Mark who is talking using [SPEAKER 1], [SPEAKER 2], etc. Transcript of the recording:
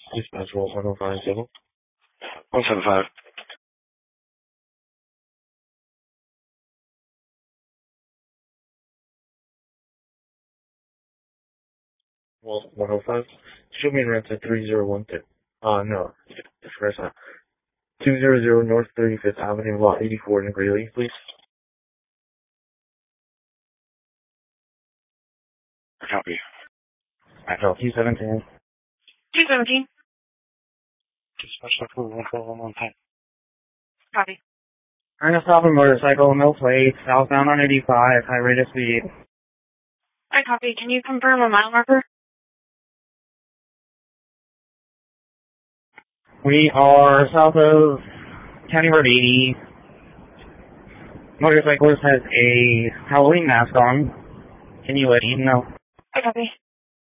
[SPEAKER 1] Dispatch roll 1057.
[SPEAKER 2] 175.
[SPEAKER 1] Roll 105. Show me rent at 3012. No. It's first time. 200 North 35th Avenue, Lot 84 in Greeley, please.
[SPEAKER 2] Copy.
[SPEAKER 1] Actual 217.
[SPEAKER 3] 217.
[SPEAKER 2] Dispatch approval 112
[SPEAKER 3] Copy.
[SPEAKER 4] I'm gonna stop a motorcycle, no plates, southbound on 85, high rate of speed.
[SPEAKER 3] I copy. Can you confirm a mile marker?
[SPEAKER 4] We are south of County Road 80. Motorcyclist has a Halloween mask on. Can you let him know?
[SPEAKER 3] I copy.